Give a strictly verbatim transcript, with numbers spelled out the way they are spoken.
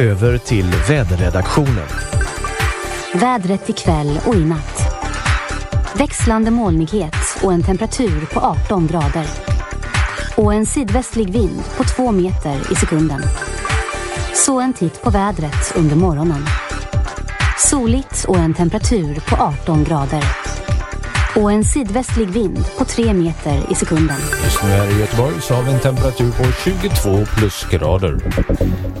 Över till väderredaktionen. Vädret ikväll och i natt. Växlande molnighet och en temperatur på arton grader. Och en sydvästlig vind på två meter i sekunden. Så en titt på vädret under morgonen. Soligt och en temperatur på arton grader. Och en sydvästlig vind på tre meter i sekunden. Just nu här i Göteborg så har vi en temperatur på tjugotvå plusgrader.